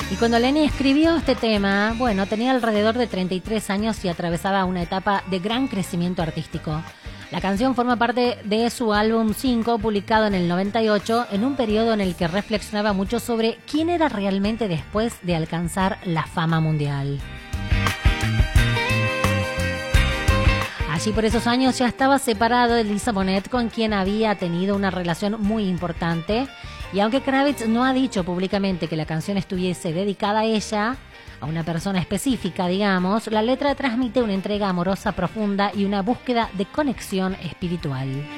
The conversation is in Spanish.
Y cuando Lenny escribió este tema, bueno, tenía alrededor de 33 años y atravesaba una etapa de gran crecimiento artístico. La canción forma parte de su álbum 5, publicado en el 98, en un periodo en el que reflexionaba mucho sobre quién era realmente después de alcanzar la fama mundial. Allí por esos años ya estaba separado de Lisa Bonet, con quien había tenido una relación muy importante. Y aunque Kravitz no ha dicho públicamente que la canción estuviese dedicada a ella, a una persona específica, digamos, la letra transmite una entrega amorosa profunda y una búsqueda de conexión espiritual.